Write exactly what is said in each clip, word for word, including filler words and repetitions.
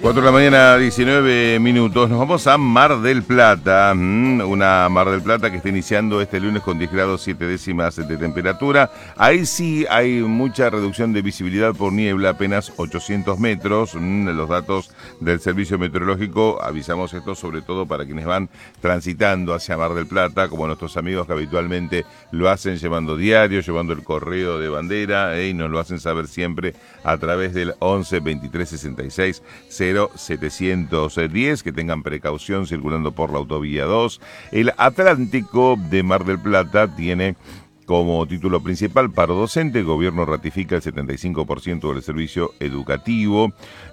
cuatro de la mañana, diecinueve minutos. Nos vamos a Mar del Plata. Una Mar del Plata que está iniciando este lunes con diez grados siete décimas de temperatura. Ahí sí hay mucha reducción de visibilidad por niebla, apenas ochocientos metros. Los datos del Servicio Meteorológico, avisamos esto sobre todo para quienes van transitando hacia Mar del Plata, como nuestros amigos que habitualmente lo hacen llevando diario, llevando el correo de bandera, eh, y nos lo hacen saber siempre a través del once veintitrés sesenta y seis cero setecientos diez, que tengan precaución circulando por la autovía dos. El Atlántico de Mar del Plata tiene como título principal paro docente. El gobierno ratifica el setenta y cinco por ciento del servicio educativo.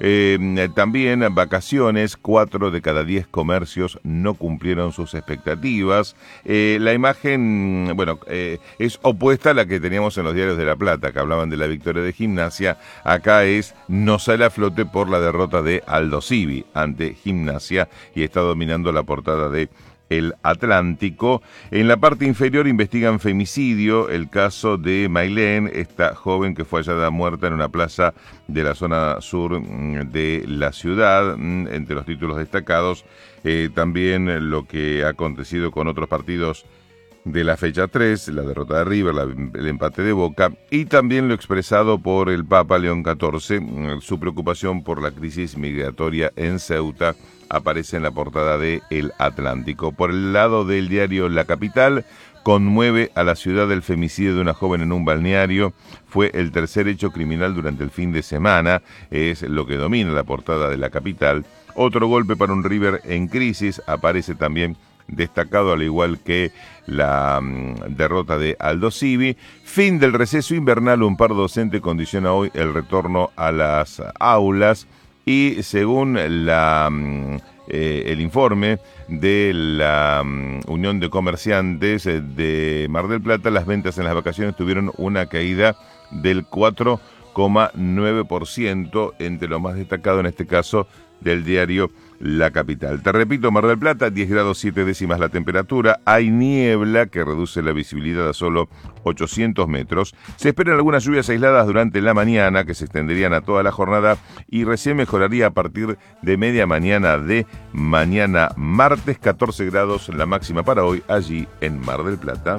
Eh, también vacaciones, cuatro de cada diez comercios no cumplieron sus expectativas. Eh, la imagen, bueno, eh, es opuesta a la que teníamos en los diarios de La Plata, que hablaban de la victoria de Gimnasia. Acá es no sale a flote por la derrota de Aldosivi ante Gimnasia y está dominando la portada de El Atlántico. En la parte inferior investigan femicidio, el caso de Mailén, esta joven que fue hallada muerta en una plaza de la zona sur de la ciudad. Entre los títulos destacados, eh, también lo que ha acontecido con otros partidos de la fecha tres, la derrota de River, la, el empate de Boca, y también lo expresado por el Papa León catorce, su preocupación por la crisis migratoria en Ceuta, aparece en la portada de El Atlántico. Por el lado del diario La Capital, conmueve a la ciudad el femicidio de una joven en un balneario. Fue el tercer hecho criminal durante el fin de semana, es lo que domina la portada de La Capital. Otro golpe para un River en crisis, aparece también destacado, al igual que la um, derrota de Aldosivi. Fin del receso invernal, un paro docente condiciona hoy el retorno a las aulas, y según la um, eh, el informe de la um, Unión de Comerciantes de Mar del Plata, las ventas en las vacaciones tuvieron una caída del cuatro coma nueve por ciento, entre lo más destacado en este caso del diario La Capital. Te repito, Mar del Plata, diez grados siete décimas la temperatura, hay niebla que reduce la visibilidad a solo ochocientos metros, se esperan algunas lluvias aisladas durante la mañana que se extenderían a toda la jornada y recién mejoraría a partir de media mañana de mañana martes. Catorce grados la máxima para hoy allí en Mar del Plata.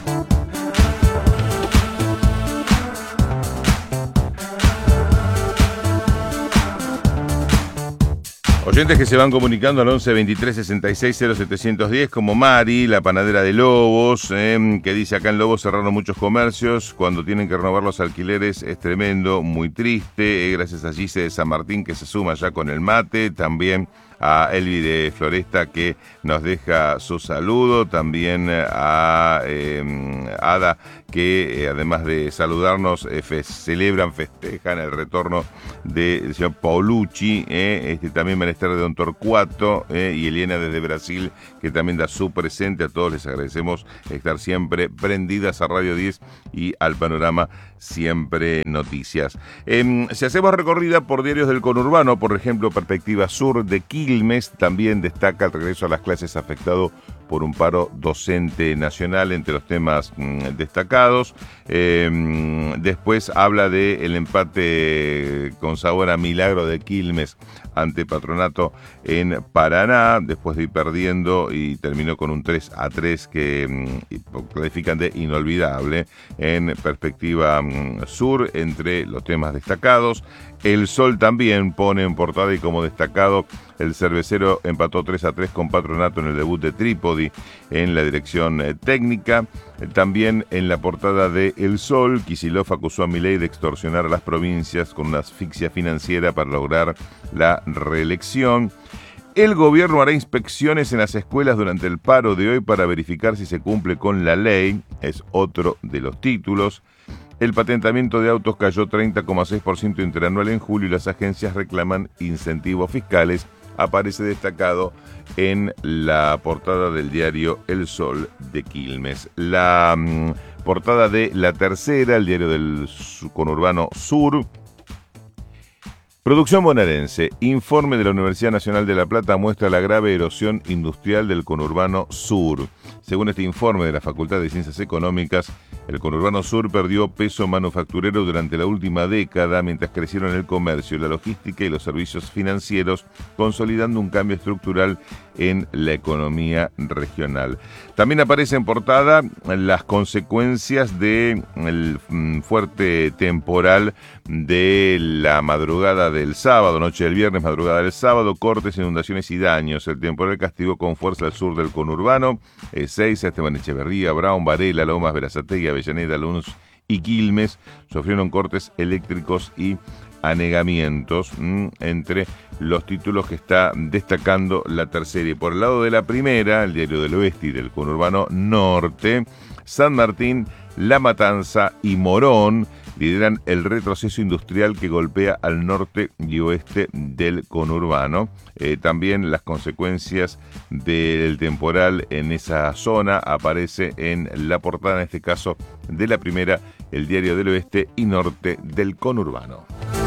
Oyentes que se van comunicando al once veintitrés sesenta y seis cero setecientos diez, como Mari, la panadera de Lobos, eh, que dice: acá en Lobos cerraron muchos comercios, cuando tienen que renovar los alquileres es tremendo, muy triste. Eh, gracias a Gise de San Martín, que se suma ya con el mate. También a Elvi de Floresta, que nos deja su saludo. También a eh, Ada, que eh, además de saludarnos, eh, fe celebran, festejan el retorno del señor Paulucci, eh, este, también Menester de Don Torcuato, eh, y Eliana desde Brasil, que también da su presente. A todos les agradecemos estar siempre prendidas a Radio diez y al Panorama Siempre Noticias. Eh, si hacemos recorrida por diarios del conurbano, por ejemplo, Perspectiva Sur de Quilmes también destaca el regreso a las clases afectado por un paro docente nacional entre los temas mmm, destacados. Eh, después habla de el empate con sabor a milagro de Quilmes ante Patronato en Paraná, después de ir perdiendo, y terminó con un tres a tres que mmm, califican de inolvidable. En Perspectiva mmm, Sur, entre los temas destacados, El Sol también pone en portada y como destacado: el cervecero empató tres a tres con Patronato en el debut de Trípodi en la dirección eh, técnica. Eh, también en la portada de El Sol, Kicillof acusó a Milei de extorsionar a las provincias con una asfixia financiera para lograr la reelección. El gobierno hará inspecciones en las escuelas durante el paro de hoy para verificar si se cumple con la ley, es otro de los títulos. El patentamiento de autos cayó treinta coma seis por ciento interanual en julio y las agencias reclaman incentivos fiscales. Aparece destacado en la portada del diario El Sol de Quilmes. La um, portada de La Tercera, el diario del conurbano sur. Producción bonaerense. Informe de la Universidad Nacional de La Plata muestra la grave erosión industrial del conurbano sur. Según este informe de la Facultad de Ciencias Económicas, El conurbano sur perdió peso manufacturero durante la última década mientras crecieron el comercio, la logística y los servicios financieros, consolidando un cambio estructural en la economía regional. También aparece en portada las consecuencias del fuerte temporal de la madrugada del sábado, noche del viernes, madrugada del sábado, cortes, inundaciones y daños. El temporal castigó con fuerza al sur del conurbano, Ezeiza, Esteban Echeverría, Brown, Varela, Lomas, Berazategui, Avellaneda, Lanús y Quilmes sufrieron cortes eléctricos y anegamientos, mmm, entre los títulos que está destacando la tercera. Y por el lado de la primera, el Diario del Oeste y del conurbano norte, San Martín, La Matanza y Morón lideran el retroceso industrial que golpea al norte y oeste del conurbano. Eh, también las consecuencias del temporal en esa zona aparece en la portada, en este caso de la primera, el Diario del Oeste y Norte del conurbano.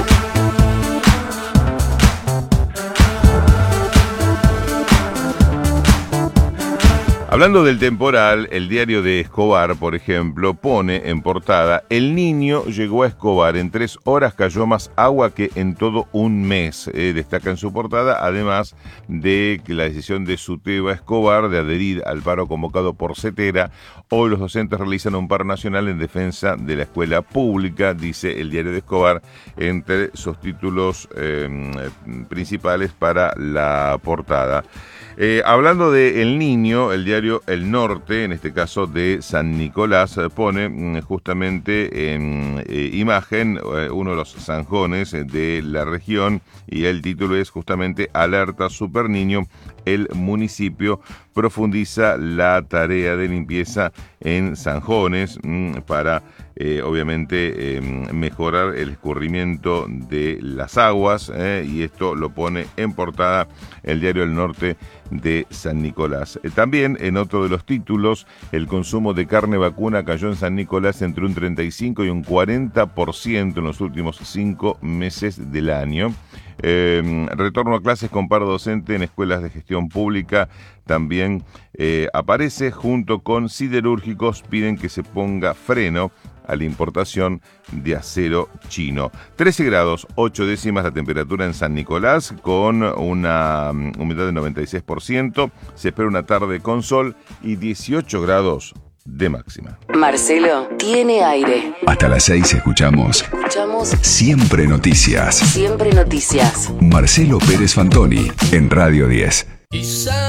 Hablando del temporal, el diario de Escobar, por ejemplo, pone en portada: el Niño llegó a Escobar, en tres horas cayó más agua que en todo un mes. Eh, destaca en su portada, además de que la decisión de Suteba Escobar de adherir al paro convocado por Cetera. Hoy los docentes realizan un paro nacional en defensa de la escuela pública, dice el diario de Escobar, entre sus títulos eh, principales para la portada. Eh, hablando de El Niño, el diario El Norte, en este caso de San Nicolás, pone mm, justamente en eh, imagen eh, uno de los zanjones de la región, y el título es justamente Alerta Super Niño. El municipio profundiza la tarea de limpieza en zanjones mmm, para eh, obviamente eh, mejorar el escurrimiento de las aguas, eh, y esto lo pone en portada el diario El Norte de San Nicolás. Eh, también en otro de los títulos, el consumo de carne vacuna cayó en San Nicolás entre un treinta y cinco y un cuarenta por ciento en los últimos cinco meses del año. Eh, retorno a clases con paro docente en escuelas de gestión pública también eh, aparece, junto con siderúrgicos piden que se ponga freno a la importación de acero chino. trece grados, ocho décimas la temperatura en San Nicolás, con una humedad del noventa y seis por ciento. Se espera una tarde con sol y dieciocho grados de máxima. Marcelo tiene aire. Hasta las seis escuchamos. Escuchamos Siempre Noticias. Siempre Noticias. Marcelo Pérez Fantoni en Radio diez.